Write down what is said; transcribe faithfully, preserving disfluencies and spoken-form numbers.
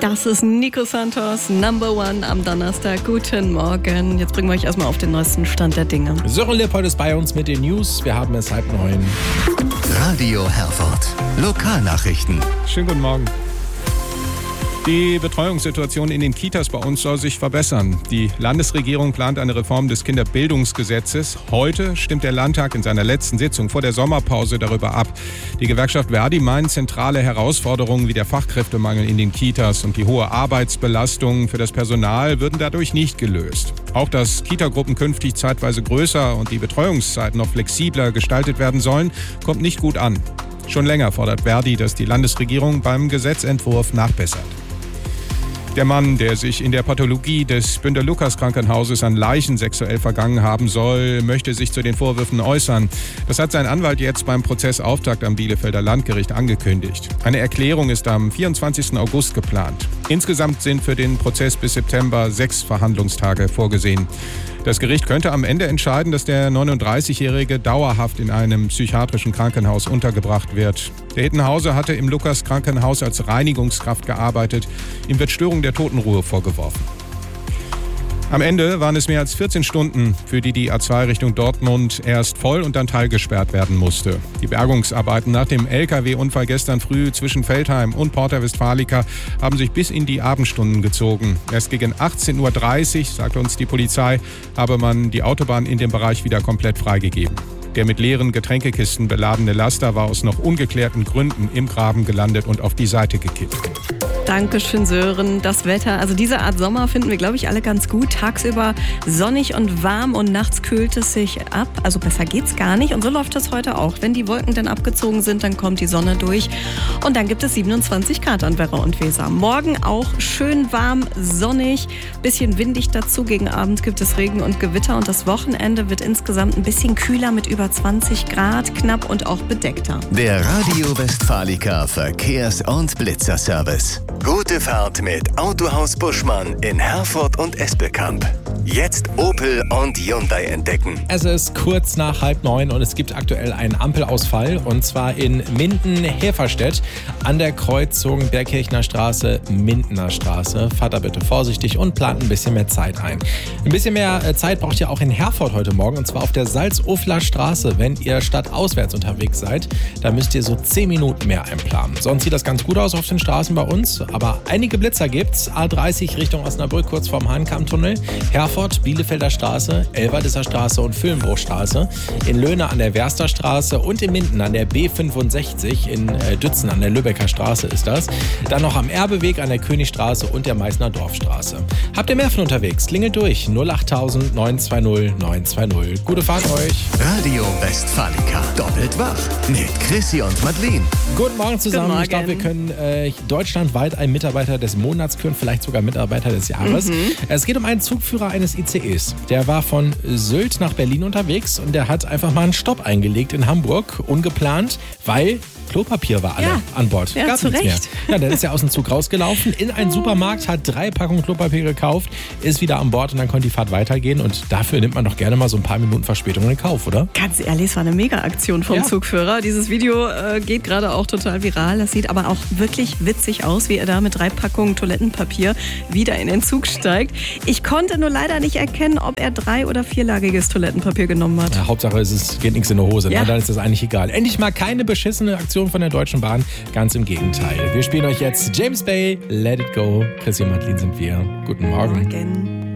Das ist Nico Santos, Number One am Donnerstag. Guten Morgen. Jetzt bringen wir euch erstmal auf den neuesten Stand der Dinge. Sören Lipp heute ist bei uns mit den News. Wir haben es halb neun. Radio Herford. Lokalnachrichten. Schönen guten Morgen. Die Betreuungssituation in den Kitas bei uns soll sich verbessern. Die Landesregierung plant eine Reform des Kinderbildungsgesetzes. Heute stimmt der Landtag in seiner letzten Sitzung vor der Sommerpause darüber ab. Die Gewerkschaft Verdi meint, zentrale Herausforderungen wie der Fachkräftemangel in den Kitas und die hohe Arbeitsbelastung für das Personal würden dadurch nicht gelöst. Auch dass Kitagruppen künftig zeitweise größer und die Betreuungszeiten noch flexibler gestaltet werden sollen, kommt nicht gut an. Schon länger fordert Verdi, dass die Landesregierung beim Gesetzentwurf nachbessert. Der Mann, der sich in der Pathologie des Bünder-Lukas-Krankenhauses an Leichen sexuell vergangen haben soll, möchte sich zu den Vorwürfen äußern. Das hat sein Anwalt jetzt beim Prozessauftakt am Bielefelder Landgericht angekündigt. Eine Erklärung ist am vierundzwanzigsten August geplant. Insgesamt sind für den Prozess bis September sechs Verhandlungstage vorgesehen. Das Gericht könnte am Ende entscheiden, dass der neununddreißigjährige dauerhaft in einem psychiatrischen Krankenhaus untergebracht wird. Der Hittenhauser hatte im Lukas-Krankenhaus als Reinigungskraft gearbeitet. Ihm wird Störung der Totenruhe vorgeworfen. Am Ende waren es mehr als vierzehn Stunden, für die die A zwei Richtung Dortmund erst voll und dann teilgesperrt werden musste. Die Bergungsarbeiten nach dem L K W-Unfall gestern früh zwischen Veltheim und Porta Westfalica haben sich bis in die Abendstunden gezogen. Erst gegen achtzehn Uhr dreißig, sagte uns die Polizei, habe man die Autobahn in dem Bereich wieder komplett freigegeben. Der mit leeren Getränkekisten beladene Laster war aus noch ungeklärten Gründen im Graben gelandet und auf die Seite gekippt. Dankeschön, Sören. Das Wetter, also diese Art Sommer finden wir, glaube ich, alle ganz gut. Tagsüber sonnig und warm und nachts kühlt es sich ab. Also besser geht's gar nicht. Und so läuft es heute auch. Wenn die Wolken dann abgezogen sind, dann kommt die Sonne durch. Und dann gibt es siebenundzwanzig Grad an Werra und Weser. Morgen auch schön warm, sonnig, bisschen windig dazu. Gegen Abend gibt es Regen und Gewitter. Und das Wochenende wird insgesamt ein bisschen kühler mit über zwanzig Grad, knapp und auch bedeckter. Der Radio Westfalica Verkehrs- und Blitzerservice. Gute Fahrt mit Autohaus Buschmann in Herford und Espelkamp. Jetzt Opel und Hyundai entdecken. Es ist kurz nach halb neun und es gibt aktuell einen Ampelausfall. Und zwar in Minden-Heferstedt an der Kreuzung Bergkirchner Straße, Mindener Straße. Fahrt da bitte vorsichtig und plant ein bisschen mehr Zeit ein. Ein bisschen mehr Zeit braucht ihr auch in Herford heute Morgen. Und zwar auf der Salzufler Straße. Wenn ihr stadtauswärts unterwegs seid, da müsst ihr so zehn Minuten mehr einplanen. Sonst sieht das ganz gut aus auf den Straßen bei uns. Aber einige Blitzer gibt's. A dreißig Richtung Osnabrück, kurz vorm Hahnkammtunnel. Herford, Bielefelder Straße, Elverdisser Straße und Füllenbruchstraße. In Löhne an der Werster Straße und in Minden an der B fünfundsechzig. In äh, Dützen an der Lübecker Straße ist das. Dann noch am Erbeweg an der Königstraße und der Meißner Dorfstraße. Habt ihr mehr von unterwegs? Klingelt durch. null acht tausend neun zwei null neun zwei null. Gute Fahrt euch. Radio Westfalica. Doppelt wach. Mit Chrissy und Madeleine. Guten Morgen zusammen. Guten Morgen. Ich glaube, wir können äh, deutschlandweit einen Mitarbeiter des Monats küren, vielleicht sogar Mitarbeiter des Jahres. Mhm. Es geht um einen Zugführer eines I C Es. Der war von Sylt nach Berlin unterwegs und der hat einfach mal einen Stopp eingelegt in Hamburg, ungeplant, weil Klopapier war alle ja. an Bord. Ja, Gab zu nichts Recht. mehr. Ja, der ist ja aus dem Zug rausgelaufen, in einen Supermarkt, hat drei Packungen Klopapier gekauft, ist wieder an Bord und dann konnte die Fahrt weitergehen. Und dafür nimmt man doch gerne mal so ein paar Minuten Verspätung in Kauf, oder? Ganz ehrlich, es war eine Mega-Aktion vom ja. Zugführer. Dieses Video äh, geht gerade auch total viral. Das sieht aber auch wirklich witzig aus, wie er da mit drei Packungen Toilettenpapier wieder in den Zug steigt. Ich konnte nur leider nicht erkennen, ob er drei- oder vierlagiges Toilettenpapier genommen hat. Ja, Hauptsache, es ist, geht nichts in die Hose. Ja. Ne? Dann ist das eigentlich egal. Endlich mal keine beschissene Aktion von der Deutschen Bahn. Ganz im Gegenteil. Wir spielen euch jetzt James Bay, Let It Go. Chrissy und Madeleine sind wir. Guten Morgen. Morgen.